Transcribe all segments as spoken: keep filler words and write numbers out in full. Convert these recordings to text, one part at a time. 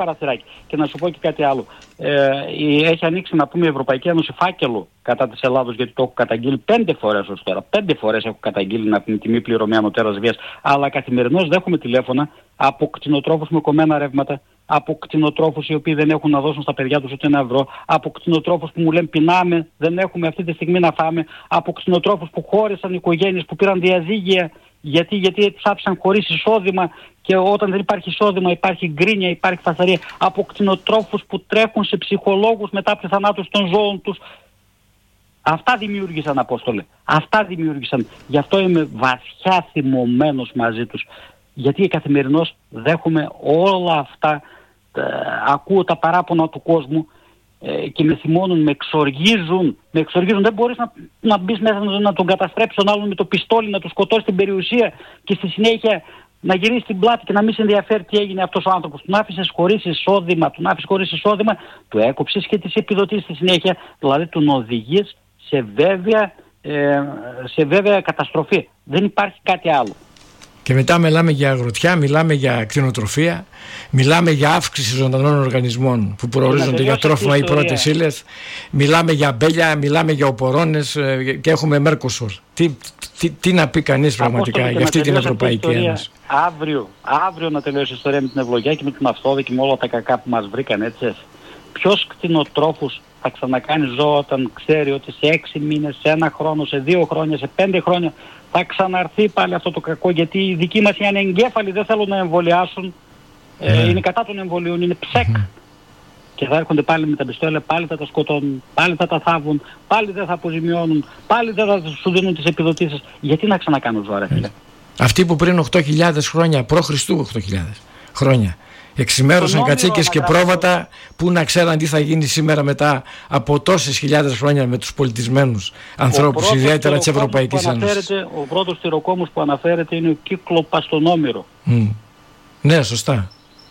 παραθυράκι. Και να σου πω και κάτι άλλο. Ε, έχει ανοίξει, να πούμε, η Ευρωπαϊκή Ένωση φάκελο κατά της Ελλάδος, γιατί το έχω καταγγείλει πέντε φορές ως τώρα. Πέντε φορές έχω καταγγείλει να την τιμή πληρωμή ανωτέρας βίας. Αλλά καθημερινώς δέχομαι τηλέφωνα από κτηνοτρόφους με κομμένα ρεύματα, από κτηνοτρόφους οι οποίοι δεν έχουν να δώσουν στα παιδιά τους ούτε ένα ευρώ, από κτηνοτρόφους που μου λένε πεινάμε, δεν έχουμε αυτή τη στιγμή να φάμε, από κτηνοτρόφους που χώρισαν οικογένειες, που πήραν διαζύγια. Γιατί, γιατί τους άφησαν χωρίς εισόδημα και όταν δεν υπάρχει εισόδημα υπάρχει γκρίνια, υπάρχει φασαρία. Από κτηνοτρόφους που τρέχουν σε ψυχολόγους μετά από τη θανάτωση των ζώων τους. Αυτά δημιούργησαν, Απόστολε. Αυτά δημιούργησαν. Γι' αυτό είμαι βαθιά θυμωμένος μαζί τους. Γιατί καθημερινώς δέχομαι όλα αυτά, ε, ακούω τα παράπονα του κόσμου ε, και με θυμώνουν, με εξοργίζουν. Με εξοργίζουν. Δεν μπορείς να, να μπεις μέσα να, να τον καταστρέψεις τον άλλον με το πιστόλι, να του σκοτώσεις την περιουσία και στη συνέχεια να γυρίσει την πλάτη και να μην σε ενδιαφέρει τι έγινε αυτός ο άνθρωπος. Τον άφησες χωρίς εισόδημα, τον άφησες χωρίς εισόδημα, του έκοψες και τις επιδοτήσεις στη συνέχεια. Δηλαδή τον οδηγείς σε βέβαια, ε, σε βέβαια καταστροφή. Δεν υπάρχει κάτι άλλο. Και μετά μιλάμε για αγροτιά, μιλάμε για κτηνοτροφία, μιλάμε για αύξηση ζωντανών οργανισμών που προορίζονται για τρόφιμα ή πρώτες ύλες, μιλάμε για αμπέλια, μιλάμε για oporonες και έχουμε Mercosur. Τι, τι, τι να πει κανείς πραγματικά για αυτή την Ευρωπαϊκή Ένωση. Αύριο, αύριο να τελειώσει η ιστορία με την ευλογιά και με την Αυθόδη και με όλα τα κακά που μας βρήκαν, έτσι. Ποιος κτηνοτρόφος θα ξανακάνει ζώο όταν ξέρει ότι σε έξι μήνες, σε ένα χρόνο, σε δύο χρόνια, σε πέντε χρόνια θα ξαναρθεί πάλι αυτό το κακό, γιατί οι δικοί μας οι ανεγκέφαλοι δεν θέλουν να εμβολιάσουν, mm. ε, είναι κατά των εμβολίων, είναι ψεκ. Mm. Και θα έρχονται πάλι με τα πιστόλια, πάλι θα τα σκοτώνουν, πάλι θα τα θάβουν, πάλι δεν θα αποζημιώνουν, πάλι δεν θα σου δίνουν τις επιδοτήσεις. Γιατί να ξανακάνουν ζώα, ρε φίλε. Αυτοί που πριν οκτώ χιλιάδες χρόνια, προ Χριστού οκτώ χιλιάδες χρόνια, εξημέρωσαν κατσίκες και πρόβατα, που να ξέραν τι θα γίνει σήμερα μετά από τόσες χιλιάδες χρόνια με τους πολιτισμένους ανθρώπους, ιδιαίτερα της Ευρωπαϊκής Ένωσης. Ο πρώτος τυροκόμος που αναφέρεται είναι ο Κύκλοπας στον Όμηρο. Mm. Ναι, σωστά.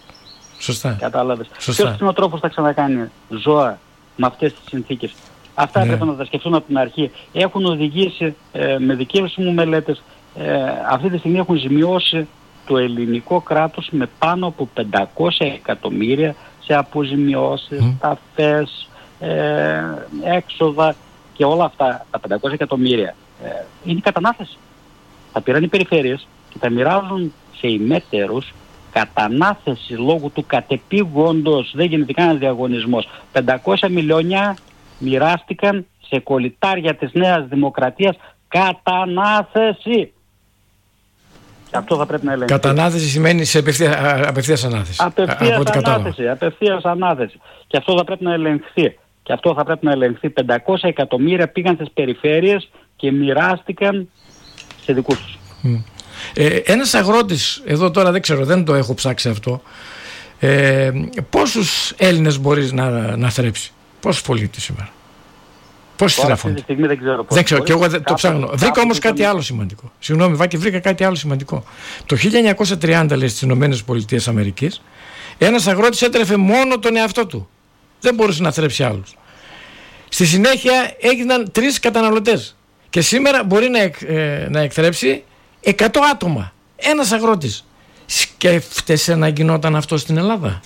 Σωστά. Κατάλαβες. Ποιος κτηνοτρόφος θα ξανακάνει ζώα με αυτές τις συνθήκες. Αυτά ναι. Πρέπει να τα σκεφτούν από την αρχή. Έχουν οδηγήσει ε, με δικές μου μελέτες, ε, αυτή τη στιγμή έχουν ζημιώσει το ελληνικό κράτος με πάνω από πεντακόσια εκατομμύρια σε αποζημιώσεις, mm. ταφές, ε, έξοδα και όλα αυτά. Τα πεντακόσια εκατομμύρια ε, είναι κατανάθεση. Τα πήραν οι περιφέρειες και τα μοιράζουν σε ημέτερους, κατανάθεση λόγω του κατεπήγοντος, δεν γίνεται κανένας διαγωνισμός. πεντακόσια μιλιόνια μοιράστηκαν σε κολλητάρια της Νέας Δημοκρατίας, κατανάθεση. Αυτό θα πρέπει να ελεγχθεί. Κατανάθεση σημαίνει σε απευθεία, απευθείας ανάθεση. Απευθείας ανάθεση, απευθείας ανάθεση. Και αυτό θα πρέπει να ελεγχθεί. Και αυτό θα πρέπει να ελεγχθεί. πεντακόσια εκατομμύρια πήγαν στις περιφέρειες και μοιράστηκαν σε δικούς τους. Mm. Ε, ένας αγρότης, εδώ τώρα δεν ξέρω, δεν το έχω ψάξει αυτό, ε, πόσους Έλληνες μπορείς να, να θρέψει, πόσους πολίτες σήμερα, πόσοι στρέφονται? Δεν ξέρω, δεν ξέρω και εγώ δεν το ψάχνω. Βρήκα όμως κάτι άλλο σημαντικό. Συγγνώμη Βάκη, βρήκα κάτι άλλο σημαντικό. Το χίλια εννιακόσια τριάντα, λέει, στις Ηνωμένες Πολιτείες Αμερικής, ένας αγρότης έτρεφε μόνο τον εαυτό του. Δεν μπορούσε να θρέψει άλλους. Στη συνέχεια έγιναν τρεις καταναλωτές. Και σήμερα μπορεί να, εκ, ε, να εκθρέψει εκατό άτομα. Ένας αγρότης. Σκέφτεσαι να γινόταν αυτό στην Ελλάδα?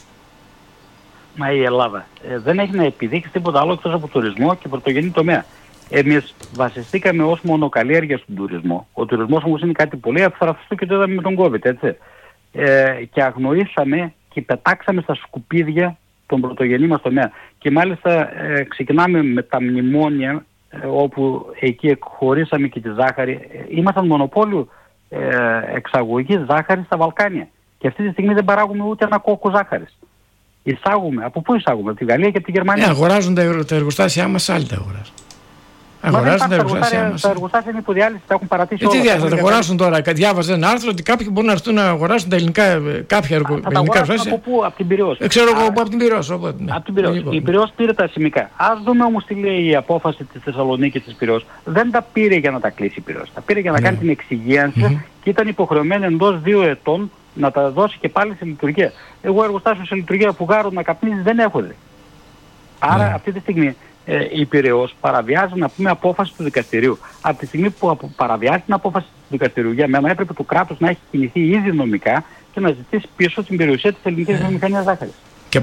Μα η Ελλάδα ε, δεν έχει να επιδείξει τίποτα άλλο εκτός από τουρισμό και πρωτογενή τομέα. Εμείς βασιστήκαμε ως μονοκαλλιέργεια στον τουρισμό. Ο τουρισμός όμως είναι κάτι πολύ αυθραστικό και το είδαμε με τον COVID, έτσι. Ε, και αγνοήσαμε και πετάξαμε στα σκουπίδια τον πρωτογενή μας τομέα. Και μάλιστα ε, ξεκινάμε με τα μνημόνια, ε, όπου εκεί εκχωρήσαμε και τη ζάχαρη. Ε, ήμασταν μονοπόλιο ε, εξαγωγής ζάχαρης στα Βαλκάνια. Και αυτή τη στιγμή δεν παράγουμε ούτε ένα κόκκο ζάχαρης. Εισάγουμε. Από πού εισάγουμε? Από τη Γαλλία και από τη Γερμανία. Ναι, αγοράζουν τα εργοστάσια μας, άλλοι τα αγοράζουν. Αγοράζουν τα εργοστάσια μας. Τα εργοστάσια είναι υποδιάλυση, τα έχουν παρατήσει ε, όλα. Τι διάθετα, θα τα αγοράσουν τώρα? Διάβαζε ένα άρθρο ότι κάποιοι μπορούν να έρθουν να αγοράσουν τα ελληνικά, κάποια ελληνικά εργοστάσια. Από πού? Από την Πειραιώς. Ε, ξέρω εγώ από την Πειραιώς. Ναι. Από την Πειραιώς. Η Πειραιώς πήρε τα σημικά. Ας δούμε όμως τι λέει η απόφαση της Θεσσαλονίκης της Πειραιώς. Δεν τα πήρε για να τα κλείσει η Πειραιώς. Τα πήρε για να ναι. κάνει την εξυγίανση mm-hmm. και ήταν υποχρεωμένη εντός δύο ετών να τα δώσει και πάλι σε λειτουργία. Εγώ εργοστάσιο σε λειτουργία φουγάρου να καπνίζει δεν έχονται. Άρα yeah. αυτή τη στιγμή ε, η Πειραιώς παραβιάζει, να πούμε, απόφαση του δικαστηρίου. Από τη στιγμή που παραβιάζει την απόφαση του δικαστηρίου, για μένα έπρεπε το κράτος να έχει κινηθεί ήδη νομικά και να ζητήσει πίσω την περιουσία της ελληνικής βιομηχανίας ζάχαρης.